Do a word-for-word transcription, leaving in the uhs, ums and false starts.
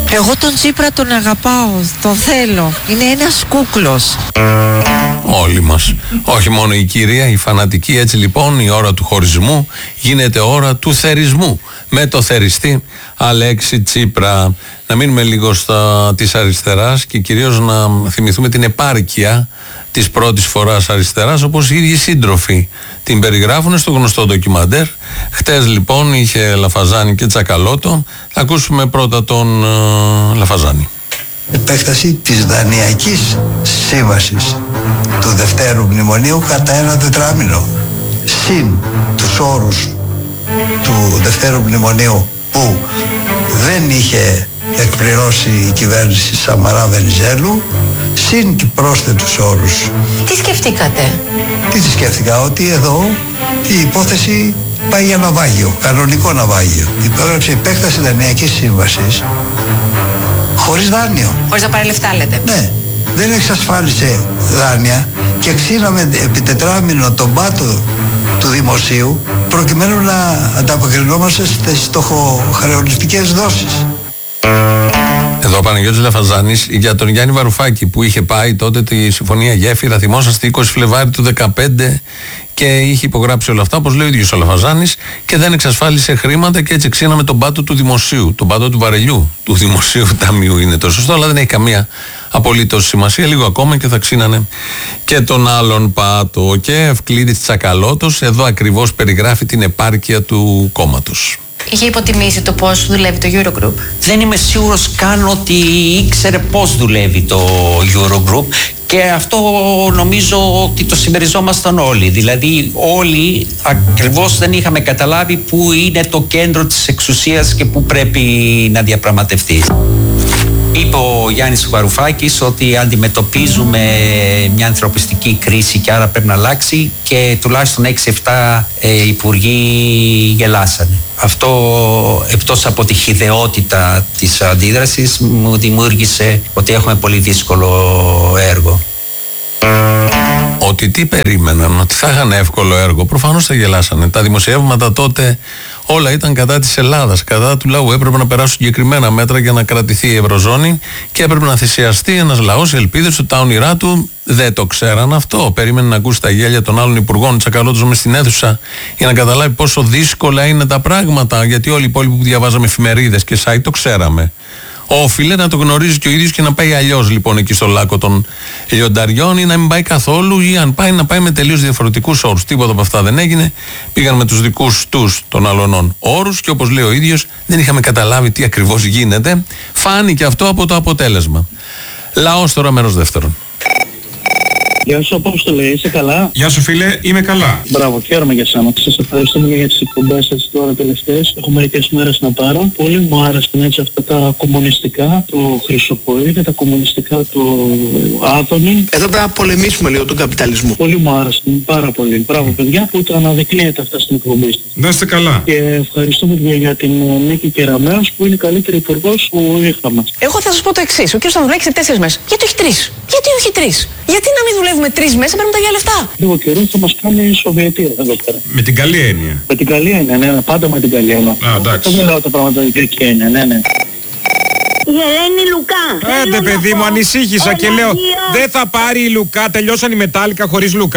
Εγώ τον Τσίπρα τον αγαπάω, τον θέλω. Είναι ένας κούκλος. Όλοι μας. Όχι μόνο η κυρία, η φανατική. Έτσι λοιπόν η ώρα του χωρισμού γίνεται ώρα του θερισμού. Με το θεριστή Αλέξη Τσίπρα. Να μείνουμε λίγο στα της αριστεράς και κυρίως να θυμηθούμε την επάρκεια της πρώτης φοράς αριστεράς, όπως οι ίδιοι σύντροφοι την περιγράφουν στο γνωστό ντοκιμαντέρ. Χτες λοιπόν είχε Λαφαζάνη και Τσακαλώτο. Θα ακούσουμε πρώτα τον uh, Λαφαζάνη. Επέκταση της Δανειακής Σύμβασης του Δευτέρου Μνημονίου κατά ένα τετράμινο, συν τους όρους του Δευτέρου Μνημονίου που δεν είχε εκπληρώσει η κυβέρνηση Σαμαρά Βενιζέλου, συν και πρόσθετους όρους. Τι σκεφτήκατε? Τι τι σκέφτηκα, ότι εδώ η υπόθεση πάει για ναυάγιο, κανονικό ναυάγιο. Υπέγραψε επέκταση Δανειακής Σύμβασης χωρίς δάνειο. Χωρίς να πάρει λεφτά, λέτε? Ναι, δεν εξασφάλισε δάνεια και ξύναμε επί τετράμινο τον πάτο του δημοσίου προκειμένου να ανταποκρινόμαστε στις στοχοχρεωτικές δόσεις. Εδώ ο Παναγιώτης Λαφαζάνης για τον Γιάννη Βαρουφάκη που είχε πάει τότε τη Συμφωνία Γέφυρα, θυμόσαστε, είκοσι Φλεβάρι του δεκαπέντε, και είχε υπογράψει όλα αυτά, όπως λέει ο ίδιος ο Λαφαζάνης, και δεν εξασφάλισε χρήματα και έτσι ξύναμε τον πάτο του δημοσίου, τον πάτο του βαρελιού του δημοσίου ταμείου είναι το σωστό, αλλά δεν έχει καμία απολύτως σημασία, λίγο ακόμα και θα ξύνανε και τον άλλον πάτο. Και Ευκλήδης Τσακαλώτος εδώ ακριβώς περιγράφει την επάρκεια του κόμματος. Είχε υποτιμήσει το πώς δουλεύει το Eurogroup. Δεν είμαι σίγουρος καν ότι ήξερε πώς δουλεύει το Eurogroup και αυτό νομίζω ότι το συμμεριζόμασταν όλοι. Δηλαδή όλοι ακριβώς δεν είχαμε καταλάβει πού είναι το κέντρο της εξουσίας και πού πρέπει να διαπραγματευτεί. Είπε ο Γιάννης Βαρουφάκης ότι αντιμετωπίζουμε μια ανθρωπιστική κρίση και άρα πρέπει να αλλάξει και τουλάχιστον έξι εφτά ε, υπουργοί γελάσανε. Αυτό εκτός από τη χυδαιότητα της αντίδρασης μου δημιούργησε ότι έχουμε πολύ δύσκολο έργο. Ότι τι περίμεναν, ότι θα είχαν εύκολο έργο, προφανώς θα γελάσανε. Τα δημοσιεύματα τότε όλα ήταν κατά της Ελλάδας, κατά του λαού. Έπρεπε να περάσουν συγκεκριμένα μέτρα για να κρατηθεί η Ευρωζώνη και έπρεπε να θυσιαστεί ένας λαός, οι ελπίδες του, τα όνειρά του. Δεν το ξέραν αυτό. Περίμενε να ακούσει τα γέλια των άλλων υπουργών, Τσακαλώτος μες στην αίθουσα, για να καταλάβει πόσο δύσκολα είναι τα πράγματα. Γιατί όλοι οι υπόλοιποι που διαβάζαμε εφημερίδες και site το ξέραμε. Όφιλε να το γνωρίζει και ο ίδιος και να πάει αλλιώς λοιπόν εκεί στο λάκκο των λιονταριών, ή να μην πάει καθόλου, ή αν πάει να πάει με τελείως διαφορετικούς όρους. Τίποτα από αυτά δεν έγινε. Πήγαν με τους δικούς τους των αλωνών όρους και όπως λέει ο ίδιος δεν είχαμε καταλάβει τι ακριβώς γίνεται. Φάνηκε αυτό από το αποτέλεσμα. Λαός τώρα, μέρος δεύτερον. Γεια σου, Απόστολε, είσαι καλά? Γεια σου, φίλε, είμαι καλά. Μπράβο, χαίρομαι για σένα. Σας ευχαριστούμε για τις εκπομπές σας τώρα τελευταίες. Έχω μερικές μέρες να πάρω. Πολύ μου άρεσαν έτσι αυτά τα κομμουνιστικά του Χρυσοποίδη, τα κομμουνιστικά του Άδωνη. Εδώ πρέπει να πολεμήσουμε λίγο τον καπιταλισμό. Πολύ μου άρεσαν, πάρα πολύ. Μπράβο, παιδιά, που το αναδεικνύετε αυτά στην εκπομπή σας. Να είστε καλά. Και ευχαριστούμε για την Νίκη Κεραμέως που είναι η καλύτερη υπουργός που είχαμε. Εγώ θα σας πω το εξής. Ο κ. Σταυράκης σε τέσσερις μέρες. Γιατί όχι τρεις? Γιατί όχι τρεις? Γιατί να μην δουλεύουμε τρεις μέσα, παίρνουμε τα ίδια λεφτά? Λίγο καιρό θα μας κάνει η Σοβιετία εδώ πέρα. Με την καλή έννοια. Με την καλή έννοια, ναι, ναι, πάντα με την καλή έννοια. Α, εντάξει. Δεν λέω τα πράγματα με την κακή έννοια, ναι, ναι. Η Ελένη Λουκά. Άντε παιδί μου, ανησύχισα και λέω δεν θα πάρει η Λουκά, τελειώσαν οι Μετάλλικα χωρίς Λουκά.